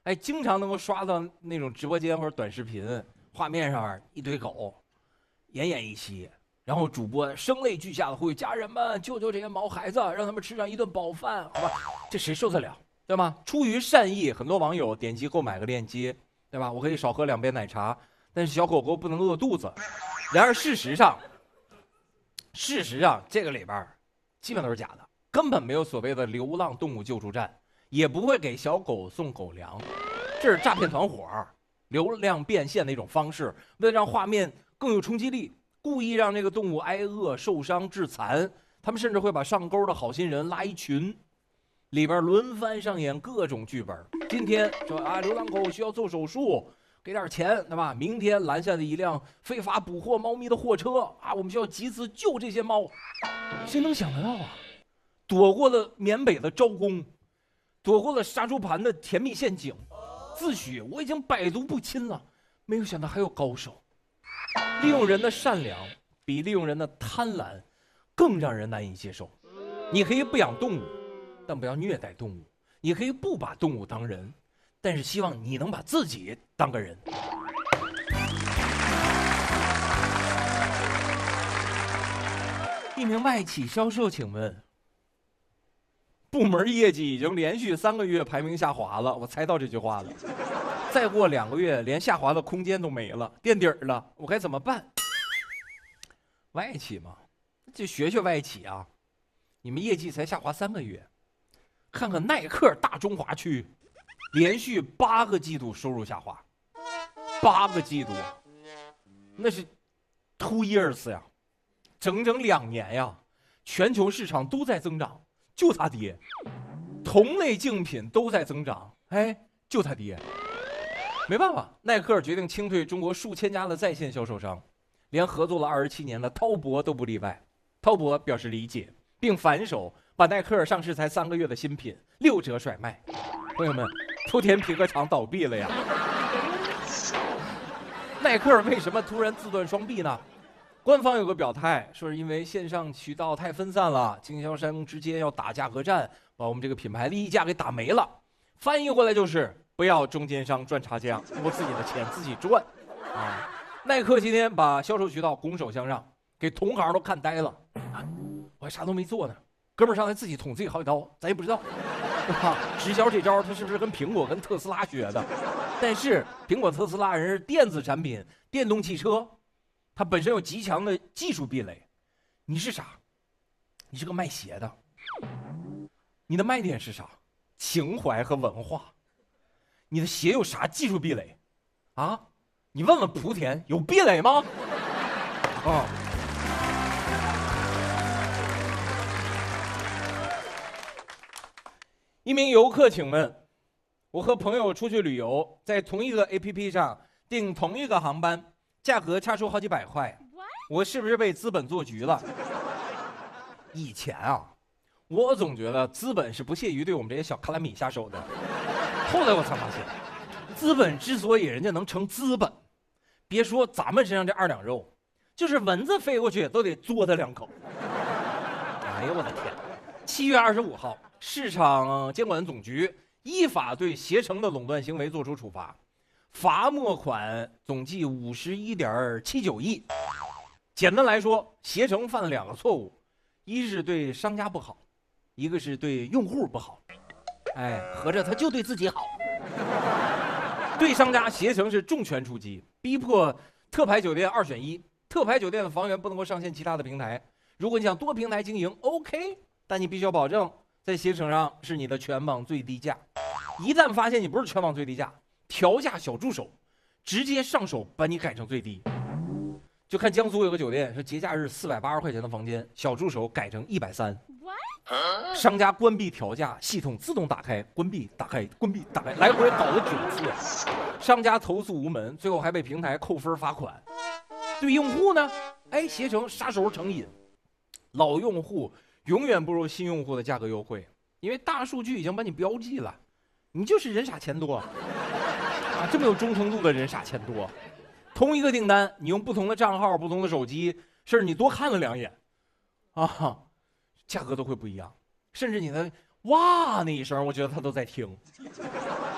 哎，经常能够刷到那种直播间或者短视频，画面上一堆狗，奄奄一息，然后主播声泪俱下的呼吁家人们救救这些毛孩子，让他们吃上一顿饱饭，好吧？这谁受得了，对吗？出于善意，很多网友点击购买个链接，对吧？我可以少喝2杯奶茶，但是小狗狗不能饿肚子。然而事实上，这个里边基本都是假的，根本没有所谓的流浪动物救助站，也不会给小狗送狗粮，这是诈骗团伙流量变现的一种方式，为了让画面更有冲击力，故意让这个动物挨饿、受伤、致残。他们甚至会把上钩的好心人拉一群，里边轮番上演各种剧本。今天说啊，流浪狗需要做手术，给点钱，对吧？明天拦下的一辆非法捕获猫咪的货车啊，我们需要集资救这些猫。谁能想得到啊？躲过了缅北的招工，躲过了杀猪盘的甜蜜陷阱，自诩我已经百毒不侵了，没有想到还有高手。利用人的善良比利用人的贪婪更让人难以接受。你可以不养动物，但不要虐待动物；你可以不把动物当人，但是希望你能把自己当个人。一名外企销售，请问，部门业绩已经连续3个月排名下滑了，我猜到这句话了。再过2个月，连下滑的空间都没了，垫底儿了，我该怎么办？外企嘛，就学学外企啊！你们业绩才下滑3个月，看看耐克大中华区，连续8个季度收入下滑，8个季度，那是 2 years 呀，整整2年呀！全球市场都在增长，就它跌；同类竞品都在增长，哎，就它跌。没办法，耐克决定清退中国数千家的在线销售商，连合作了27年的滔博都不例外。滔博表示理解，并反手把耐克上市才3个月的新品6折甩卖。朋友们，莆田皮革厂倒闭了呀！耐克为什么突然自断双臂呢？官方有个表态，说是因为线上渠道太分散了，经销商之间要打价格战，把我们这个品牌利益价给打没了。翻译过来就是不要中间商赚差价，我自己的钱自己赚啊！耐克今天把销售渠道拱手相让，给同行都看呆了啊！我还啥都没做呢，哥们儿上来自己捅自己好几刀，咱也不知道，对吧？直销这招他是不是跟苹果跟特斯拉学的？但是苹果特斯拉人是电子产品，电动汽车，它本身有极强的技术壁垒。你是啥？你是个卖鞋的，你的卖点是啥？情怀和文化。你的鞋有啥技术壁垒啊？你问问莆田有壁垒吗？啊！一名游客，请问，我和朋友出去旅游，在同一个 APP 上订同一个航班，价格差出好几百块，我是不是被资本做局了？以前啊，我总觉得资本是不屑于对我们这些小卡拉米下手的，后来我才发现，资本之所以人家能成资本，别说咱们身上这2两肉，就是蚊子飞过去都得嘬它2口。哎呦我的天！7月25号，市场监管总局依法对携程的垄断行为作出处罚，罚没款总计51.79亿。简单来说，携程犯了2个错误，一是对商家不好，一个是对用户不好。哎，合着他就对自己好。对商家，携程是重拳出击，逼迫特牌酒店2选1，特牌酒店的房源不能够上线其他的平台。如果你想多平台经营 ，OK， 但你必须要保证在携程上是你的全网最低价。一旦发现你不是全网最低价，调价小助手直接上手把你改成最低。就看江苏有个酒店说节假日480块钱的房间，小助手改成130。商家关闭调价，系统自动打开关闭打开关闭打开，来回搞了9次。商家投诉无门，最后还被平台扣分罚款。对用户呢，哎，携程杀手成瘾，老用户永远不如新用户的价格优惠，因为大数据已经把你标记了，你就是人傻钱多啊，这么有忠诚度的人傻钱多。同一个订单，你用不同的账号、不同的手机，甚至你多看了2眼，啊，价格都会不一样。甚至你的哇那一声，我觉得他都在听。